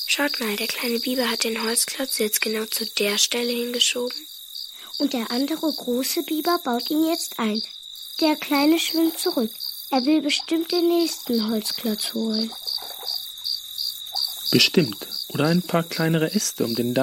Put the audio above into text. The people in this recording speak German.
Schaut mal, der kleine Biber hat den Holzklotz jetzt genau zu der Stelle hingeschoben. Und der andere große Biber baut ihn jetzt ein. Der Kleine schwimmt zurück. Er will bestimmt den nächsten Holzklotz holen. Bestimmt. Oder ein paar kleinere Äste, um den